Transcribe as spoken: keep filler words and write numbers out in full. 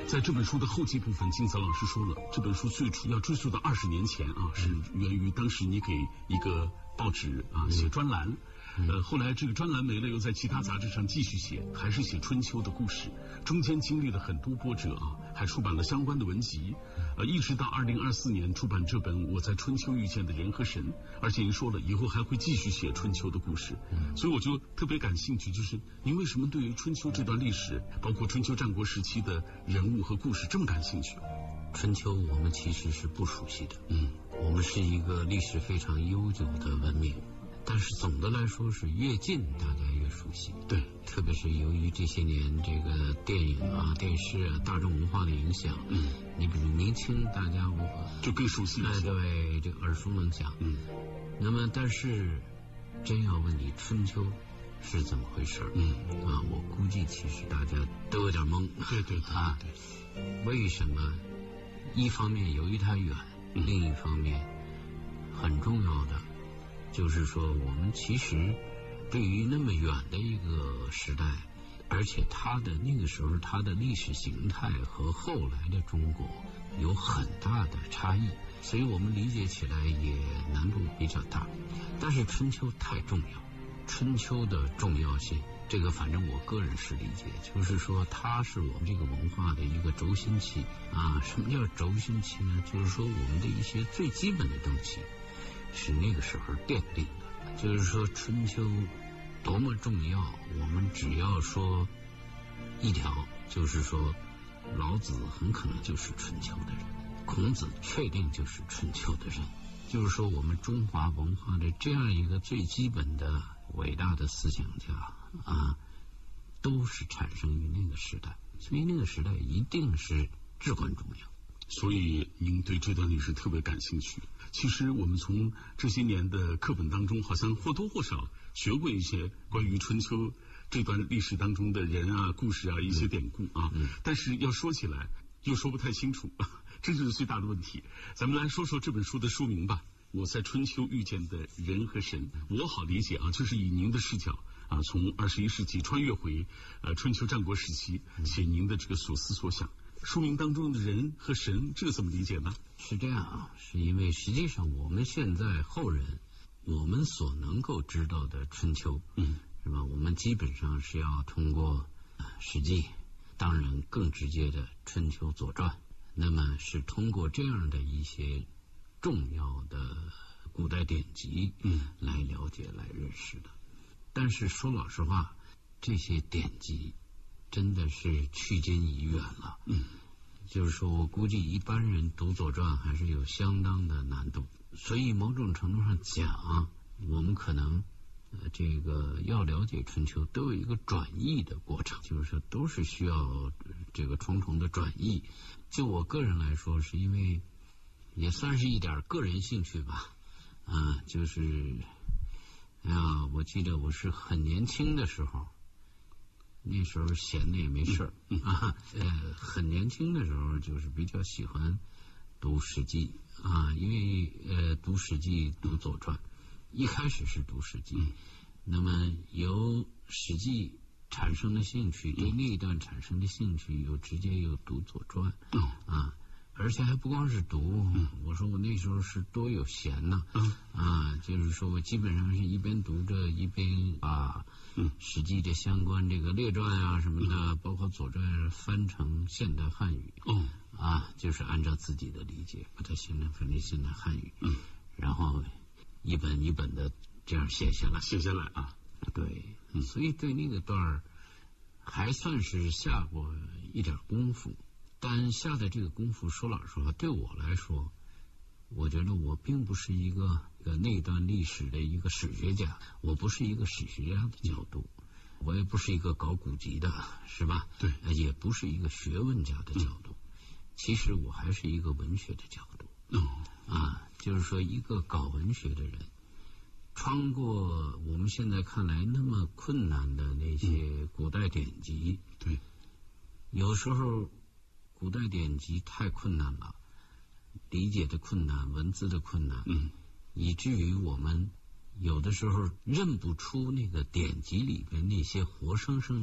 在这本书的后记部分，金泽老师说了，这本书最初要追溯到二十年前啊，是源于当时你给一个报纸啊写专栏。呃，后来这个专栏没了，又在其他杂志上继续写，还是写春秋的故事，中间经历了很多波折啊，还出版了相关的文集，呃，一直到二零二四年出版这本《我在春秋遇见的人和神》，而且您说了以后还会继续写春秋的故事，所以我就特别感兴趣，就是您为什么对于春秋这段历史，包括春秋战国时期的人物和故事这么感兴趣？ 春秋我们其实是不熟悉的，嗯，我们是一个历史非常悠久的文明。但是总的来说是越近大家越熟悉， 对， 特别是由于这些年这个电影啊、电视啊、大众文化的影响，嗯，你比如明清，大家我就更熟悉了， 哎，对，这耳熟能详，嗯。那么，但是真要问你春秋是怎么回事，嗯啊，我估计其实大家都有点懵， 对对对啊， 对， 为什么？一方面由于它远，嗯、另一方面很重要的。就是说我们其实对于那么远的一个时代，而且它的那个时候它的历史形态和后来的中国有很大的差异，所以我们理解起来也难度比较大。但是春秋太重要，春秋的重要性，这个反正我个人是理解，就是说它是我们这个文化的一个轴心器啊。什么叫轴心器呢？就是说我们的一些最基本的东西是那个时候奠定的。就是说春秋多么重要，我们只要说一条，就是说老子很可能就是春秋的人，孔子确定就是春秋的人，就是说我们中华文化的这样一个最基本的伟大的思想家啊，都是产生于那个时代，所以那个时代一定是至关重要。 所以您对这段历史特别感兴趣。其实我们从这些年的课本当中，好像或多或少学过一些关于春秋这段历史当中的人啊、故事啊、一些典故啊，嗯、但是要说起来又说不太清楚，这就是最大的问题。咱们来说说这本书的书名吧。我在春秋遇见的人和神，我好理解啊，就是以您的视角啊，从二十一世纪穿越回呃春秋战国时期，写您的这个所思所想。书名当中的人和神，这个怎么理解呢？ 是这样啊，是因为实际上我们现在后人，我们所能够知道的春秋，嗯，是吧？我们基本上是要通过《史记》，当然更直接的《春秋左传》，那么是通过这样的一些重要的古代典籍，嗯，来了解、来认识的。但是说老实话，这些典籍真的是距今已远了，嗯，就是说我估计一般人读左传还是有相当的难度，所以某种程度上讲，我们可能呃这个要了解春秋都有一个转译的过程，就是说都是需要这个重重的转译。就我个人来说，是因为也算是一点个人兴趣吧，啊，就是哎呀，我记得我是很年轻的时候。那时候闲的也没事儿、嗯嗯、啊，呃，很年轻的时候就是比较喜欢读《史记》啊，因为呃读《史记》读《左传》，一开始是读《史记》，嗯，那么由《史记》产生的兴趣，对那一段产生的兴趣，又直接又读《左传》，嗯啊。而且还不光是读，嗯、我说我那时候是多有闲呢、嗯，啊，就是说我基本上是一边读着一边把《史记》的相关这个列传啊什么的，嗯、包括《左传》翻成现代汉语，嗯啊，就是按照自己的理解把它现在翻成现代汉语，嗯，然后一本一本的这样写下来， 写下来啊， 对，嗯、所以对那个段儿还算是下过一点功夫。但下的这个功夫，说老实话，对我来说，我觉得我并不是一个呃那段历史的一个史学家，我不是一个史学家的角度，我也不是一个搞古籍的，是吧？ 对， 也不是一个学问家的角度，嗯、其实我还是一个文学的角度。嗯啊，就是说一个搞文学的人，穿过我们现在看来那么困难的那些古代典籍， 嗯、对， 有时候。古代典籍太困难了，理解的困难，文字的困难，嗯，以至于我们有的时候认不出那个典籍里边那些活生生